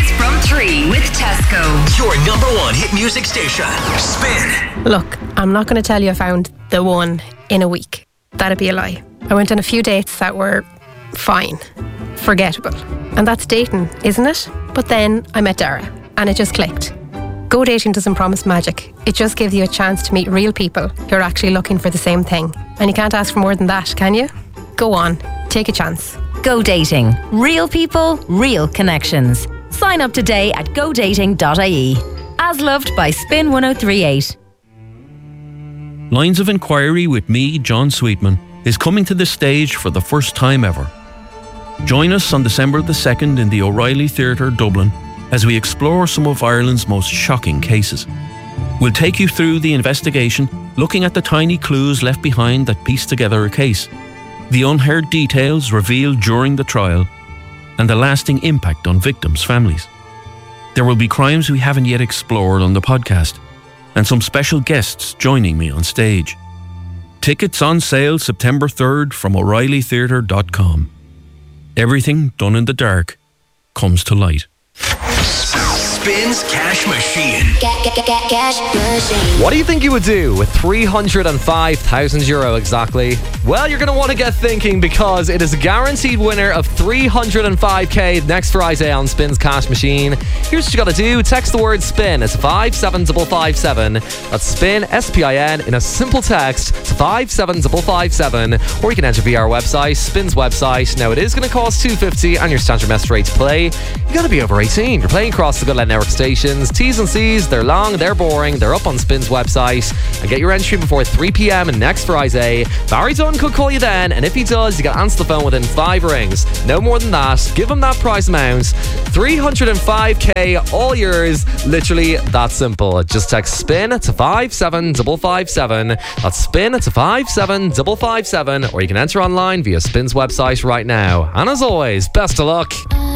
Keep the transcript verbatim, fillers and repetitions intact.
Weekdays from three with Tesco. Your number one hit music station. Spin. Look, I'm not going to tell you I found the one in a week. That'd be a lie. I went on a few dates that were fine, forgettable. And that's dating, isn't it? But then I met Dara and it just clicked. Go dating doesn't promise magic. It just gives you a chance to meet real people who are actually looking for the same thing. And you can't ask for more than that, can you? Go on, take a chance. Go dating. Real people, real connections. Sign up today at go dating dot I E. As loved by Spin one oh three eight. Lines of Inquiry with me, John Sweetman, is coming to the stage for the first time ever. Join us on December the second in the O'Reilly Theatre, Dublin, as we explore some of Ireland's most shocking cases. We'll take you through the investigation, looking at the tiny clues left behind that piece together a case, the unheard details revealed during the trial, and the lasting impact on victims' families. There will be crimes we haven't yet explored on the podcast, and some special guests joining me on stage. Tickets on sale September third from O'Reilly Theatre dot com. Everything done in the dark comes to light. Spins Cash Machine. Cash machine. What do you think you would do with three hundred five thousand euro exactly? Well, you're going to want to get thinking because it is a guaranteed winner of three hundred five k next Friday on Spins Cash Machine. Here's what you got to do. Text the word SPIN. It's five seven five five seven. That's SPIN, S P I N, in a simple text to five seven five five seven. Or you can enter via our website, Spin's website. Now, it is going to cost two hundred fifty and your standard message rate to play. You got to be over eighteen. You're playing across the Good Land Network stations. T's and C's, they're long, they're boring, they're up on Spin's website. And get your entry before three p.m. next Friday. Barry Dunn could call you then, and if he does, you got to answer the phone within five rings. No more than that. Give him that prize amount. three hundred five k, all yours. Literally that simple. Just text SPIN to five seven five five seven. That's SPIN to five seven five five seven. Or you can enter online via Spin's website right now. And as always, best of luck.